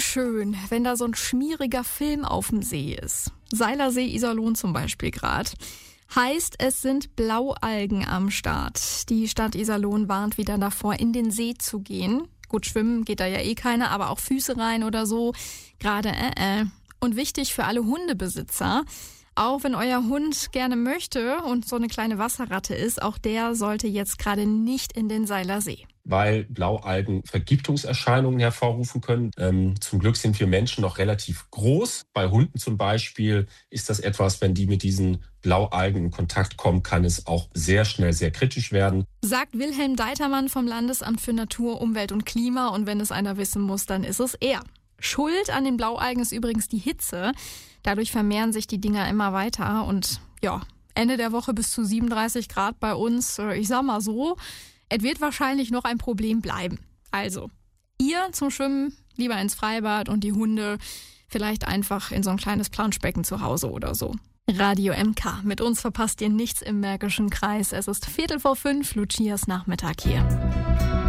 schön, wenn da so ein schmieriger Film auf dem See ist. Seilersee, Iserlohn zum Beispiel gerade. Heißt, es sind Blaualgen am Start. Die Stadt Iserlohn warnt wieder davor, in den See zu gehen. Gut, schwimmen geht da ja eh keiner, aber auch Füße rein oder so. Gerade Und wichtig für alle Hundebesitzer, auch wenn euer Hund gerne möchte und so eine kleine Wasserratte ist, auch der sollte jetzt gerade nicht in den Seilersee. Weil Blaualgen Vergiftungserscheinungen hervorrufen können. Zum Glück sind wir Menschen noch relativ groß. Bei Hunden zum Beispiel ist das etwas, wenn die mit diesen Blaualgen in Kontakt kommen, kann es auch sehr schnell sehr kritisch werden. Sagt Wilhelm Deitermann vom Landesamt für Natur, Umwelt und Klima. Und wenn es einer wissen muss, dann ist es er. Schuld an den Blaualgen ist übrigens die Hitze. Dadurch vermehren sich die Dinger immer weiter. Und ja, Ende der Woche bis zu 37 Grad bei uns. Ich sag mal so, es wird wahrscheinlich noch ein Problem bleiben. Also, ihr zum Schwimmen lieber ins Freibad und die Hunde vielleicht einfach in so ein kleines Planschbecken zu Hause oder so. Radio MK. Mit uns verpasst ihr nichts im Märkischen Kreis. Es ist 4:45, Lucias Nachmittag hier.